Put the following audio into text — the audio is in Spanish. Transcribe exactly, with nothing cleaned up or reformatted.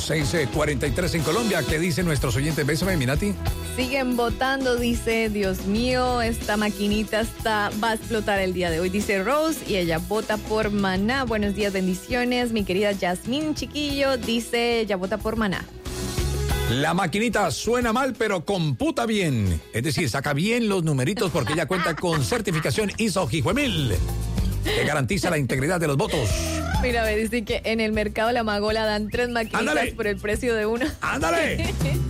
seis cuarenta y tres en Colombia. ¿Qué dicen nuestros oyentes? Bésame, Minati. Siguen votando, dice, Dios mío, esta maquinita está, va a explotar el día de hoy, dice Rose, y ella vota por Maná. Buenos días, bendiciones. Mi querida Yasmín Chiquillo dice, ella vota por Maná. La maquinita suena mal, pero computa bien. Es decir, saca bien los numeritos porque ella cuenta con certificación I S O Jijuemil, que garantiza la integridad de los votos. Mira, me dice que en el mercado La Magola dan tres maquinitas. ¡Ándale! Por el precio de una. ¡Ándale!